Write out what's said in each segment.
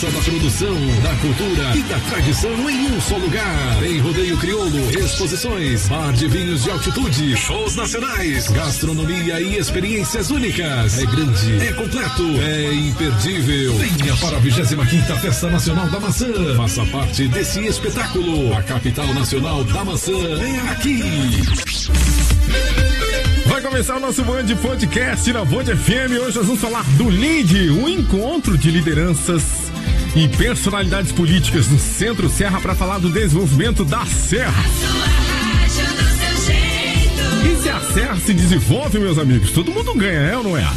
força da produção, da cultura e da tradição em um só lugar. Em Rodeio Crioulo, exposições, bar de vinhos de altitude, shows nacionais, gastronomia e experiências únicas. É grande, é completo, é imperdível. Venha para a 25ª Festa Nacional da Maçã. Faça parte desse espetáculo. A capital nacional da maçã é aqui. Vai começar o nosso Band Podcast na Band FM. Hoje nós vamos falar do LEAD, um encontro de lideranças e personalidades políticas no Centro Serra para falar do desenvolvimento da Serra. E se a Serra se desenvolve, meus amigos, todo mundo ganha, é ou não é?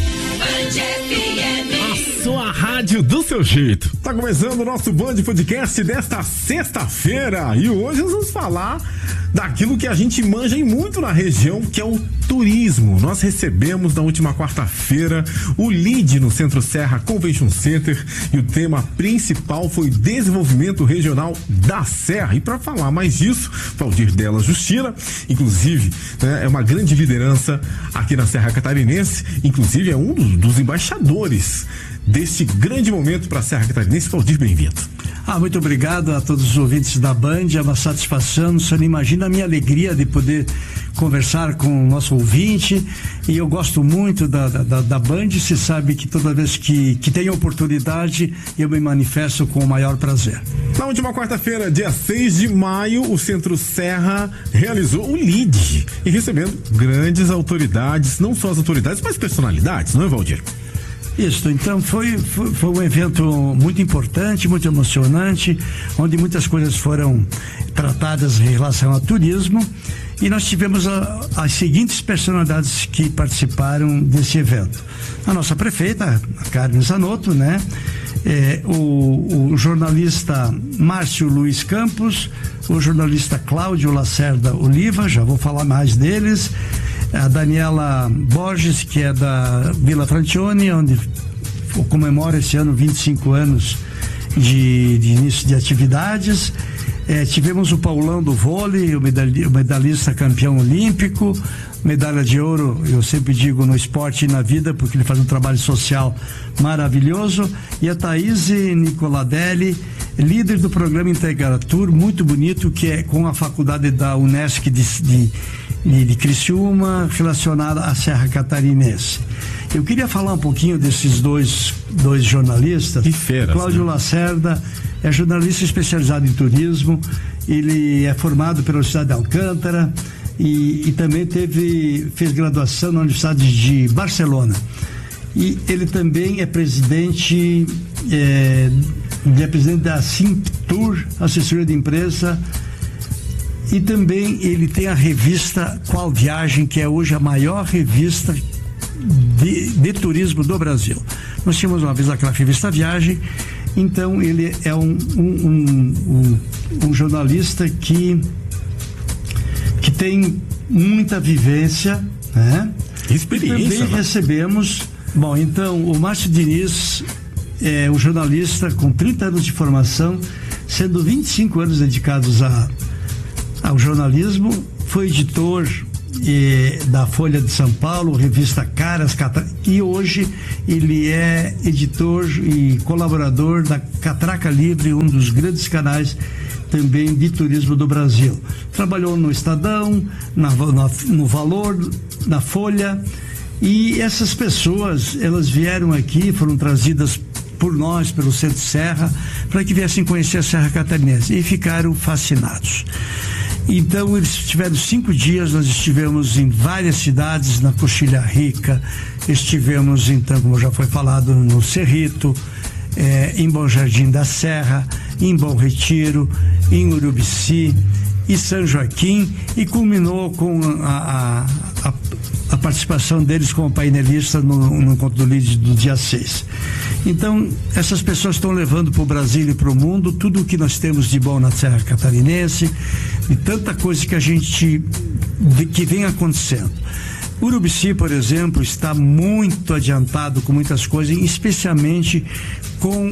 A sua rádio do seu jeito. Tá começando o nosso Band Podcast desta sexta-feira e hoje nós vamos falar daquilo que a gente manja muito na região, que é o turismo. Nós recebemos na última quarta-feira o LEAD no Centro Serra Convention Center e o tema principal foi desenvolvimento regional da Serra. E para falar mais disso, Valdir Della Justina, inclusive, né, é uma grande liderança aqui na Serra Catarinense, inclusive é um dos embaixadores deste grande momento para a Serra Catarinense. Valdir, bem-vindo. Muito obrigado a todos os ouvintes da Band, é uma satisfação, você não imagina a minha alegria de poder conversar com o nosso ouvinte, e eu gosto muito da Band, você sabe que toda vez que tem oportunidade, eu me manifesto com o maior prazer. Na última quarta-feira, dia 6 de maio, o Centro Serra realizou o LEAD e recebendo grandes autoridades, não só as autoridades, mas personalidades, não é, Valdir? Isso, então foi um evento muito importante, muito emocionante, onde muitas coisas foram tratadas em relação ao turismo, e nós tivemos as seguintes personalidades que participaram desse evento. A nossa prefeita, a Carmen Zanotto, né? O jornalista Márcio Luiz Campos, o jornalista Cláudio Lacerda Oliva, já vou falar mais deles, a Daniela Borges, que é da Vila Francione, onde comemora esse ano 25 anos de início de atividades. Tivemos o Paulão do vôlei, o medalhista campeão olímpico, medalha de ouro, eu sempre digo, no esporte e na vida, porque ele faz um trabalho social maravilhoso. E a Thaís Nicoladelli, líder do programa Integratur, muito bonito, que é com a faculdade da Unesc de Criciúma, relacionada à Serra Catarinense. Eu queria falar um pouquinho desses dois jornalistas. Que feras, Cláudio, né? Lacerda é jornalista especializado em turismo, ele é formado pela Universidade de Alcântara e também fez graduação na Universidade de Barcelona. E ele também é presidente da Simptur, assessoria de imprensa, e também ele tem a revista Qual Viagem, que é hoje a maior revista de turismo do Brasil. Nós tínhamos uma vez aquela revista Viagem, então ele é um jornalista que tem muita vivência, né? Experiência. E também recebemos, então o Márcio Diniz é um jornalista com 30 anos de formação, sendo 25 anos dedicados ao jornalismo, foi editor da Folha de São Paulo, revista Caras, e hoje ele é editor e colaborador da Catraca Livre, um dos grandes canais também de turismo do Brasil. Trabalhou no Estadão, no Valor, na Folha, e essas pessoas, elas vieram aqui, foram trazidas por nós, pelo Centro Serra, para que viessem conhecer a Serra Catarinense, e ficaram fascinados. Então eles tiveram 5 dias, nós estivemos em várias cidades, na Coxilha Rica, estivemos então, como já foi falado, no Cerrito, em Bom Jardim da Serra, em Bom Retiro, em Urubici e São Joaquim, e culminou com a participação deles como painelista no encontro do LEAD do dia 6. Então, essas pessoas estão levando para o Brasil e para o mundo tudo o que nós temos de bom na Serra Catarinense e tanta coisa que vem acontecendo. Urubici, por exemplo, está muito adiantado com muitas coisas, especialmente com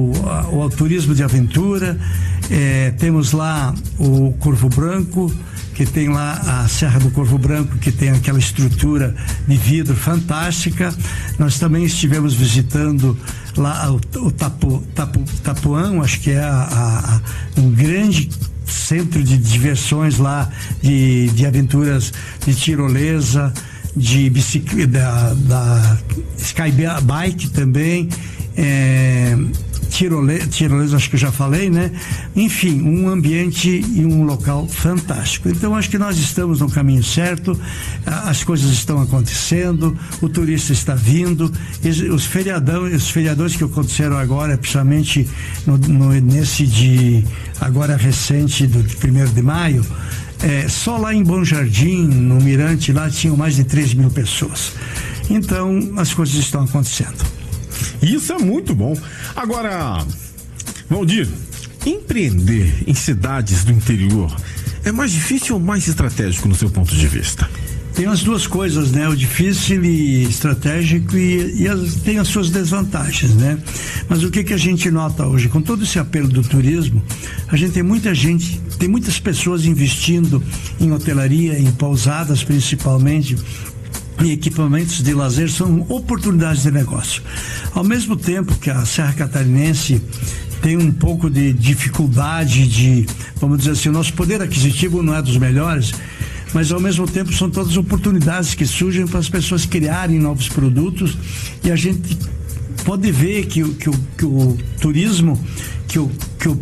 o turismo de aventura. Temos lá o Corvo Branco, que tem lá a Serra do Corvo Branco, que tem aquela estrutura de vidro fantástica. Nós também estivemos visitando lá o Tapuã, acho que é um grande centro de diversões lá, de aventuras de tirolesa, de bicicleta, da Sky Bike também, tirolesa, acho que eu já falei, né? Enfim, um ambiente e um local fantástico. Então, acho que nós estamos no caminho certo, as coisas estão acontecendo, o turista está vindo, os feriadões que aconteceram agora, principalmente nesse de agora recente do 1º de maio, só lá em Bom Jardim, no Mirante, lá tinham mais de 3 mil pessoas. Então, as coisas estão acontecendo. Isso é muito bom. Agora, Valdir, empreender em cidades do interior é mais difícil ou mais estratégico no seu ponto de vista? Tem as duas coisas, né? O difícil e estratégico e tem as suas desvantagens, né? Mas o que a gente nota hoje? Com todo esse apelo do turismo, a gente tem muitas pessoas investindo em hotelaria, em pousadas principalmente, em equipamentos de lazer, são oportunidades de negócio. Ao mesmo tempo que a Serra Catarinense tem um pouco de dificuldade de, vamos dizer assim, o nosso poder aquisitivo não é dos melhores, mas ao mesmo tempo são todas oportunidades que surgem para as pessoas criarem novos produtos, e a gente pode ver que o turismo, que o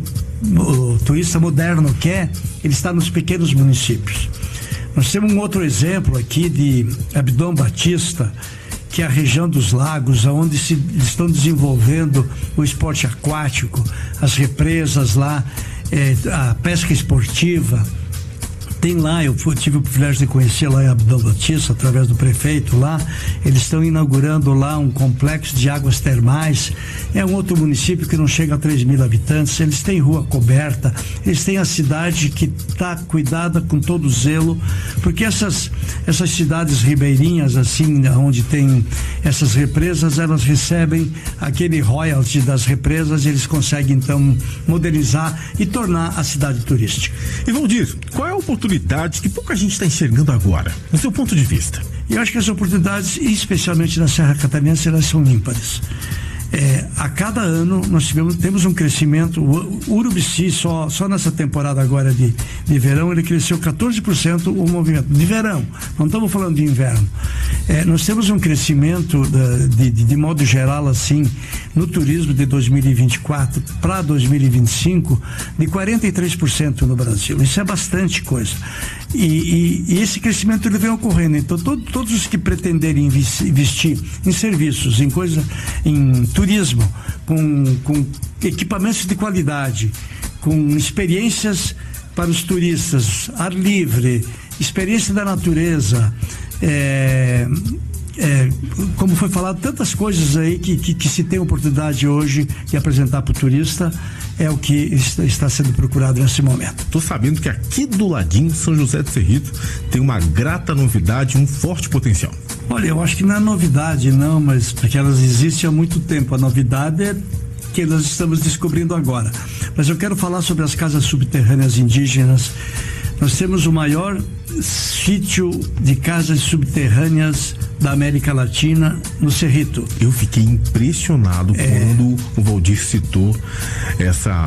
turista moderno quer, ele está nos pequenos municípios. Nós temos um outro exemplo aqui de Abdom Batista, que é a região dos lagos, onde estão desenvolvendo o esporte aquático, as represas lá, a pesca esportiva. Tem lá, eu tive o privilégio de conhecer lá em Abdom Batista, através do prefeito lá. Eles estão inaugurando lá um complexo de águas termais. É um outro município que não chega a 3 mil habitantes. Eles têm rua coberta, eles têm a cidade que está cuidada com todo zelo, porque essas cidades ribeirinhas, assim, onde tem essas represas, elas recebem aquele royalty das represas, e eles conseguem então modernizar e tornar a cidade turística. E Valdir, qual é a oportunidade que pouca gente está enxergando agora, no seu ponto de vista? Eu acho que as oportunidades, especialmente na Serra Catarinense, elas são ímpares. A cada ano nós temos um crescimento. O Urubici, só nessa temporada agora de verão, ele cresceu 14% o movimento de verão, não estamos falando de inverno. Nós temos um crescimento de modo geral, assim, no turismo de 2024 para 2025 de 43% no Brasil. Isso é bastante coisa. E esse crescimento ele vem ocorrendo. Então todos os que pretenderem investir em serviços, em turismo, com equipamentos de qualidade, com experiências para os turistas, ar livre, experiência da natureza, como foi falado, tantas coisas aí que se tem oportunidade hoje de apresentar para o turista, é o que está sendo procurado nesse momento. Estou sabendo que aqui do ladinho, São José do Cerrito, tem uma grata novidade, um forte potencial. Olha, eu acho que não é novidade não, mas porque elas existem há muito tempo. A novidade é que nós estamos descobrindo agora. Mas eu quero falar sobre as casas subterrâneas indígenas. Nós temos o maior sítio de casas subterrâneas da América Latina, no Cerrito. Eu fiquei impressionado quando o Valdir citou essa